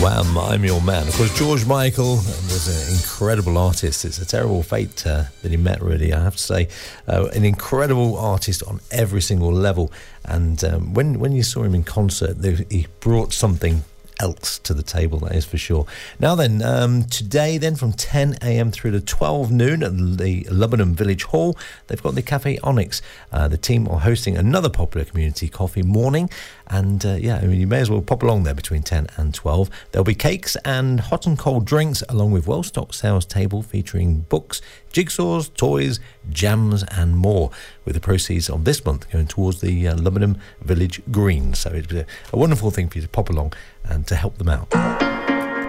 Wham! I'm Your Man. Of course, George Michael was an incredible artist. It's a terrible fate that he met, really, I have to say. An incredible artist on every single level. And when you saw him in concert, he brought something else to the table, that is for sure. Now then, today then from 10 a.m. through to 12 noon at the Lubbock Village Hall, they've got the Cafe Onyx. The team are hosting another popular community coffee morning, and you may as well pop along there between 10 and 12. There'll be cakes and hot and cold drinks, along with well-stocked sales table featuring books, jigsaws, toys, jams and more, with the proceeds of this month going towards the Lubbock Village Green. So it's a wonderful thing for you to pop along and to help them out.